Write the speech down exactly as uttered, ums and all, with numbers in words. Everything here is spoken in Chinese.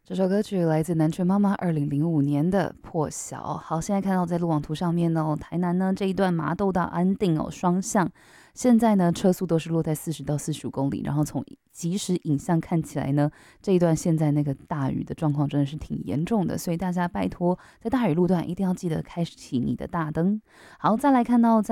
这首歌曲来自南拳妈妈二零零五年的《破晓》。好，现在看到在路网图上面呢，台南呢这一段麻豆到安定哦双向，现在呢车速都是落在四十到四十五公里，然后从即时影像看起来呢，这一段现在那个大雨的状况真的是挺严重的，所以大家拜托在大雨路段一定要记得开启你的大灯。好，再来看到在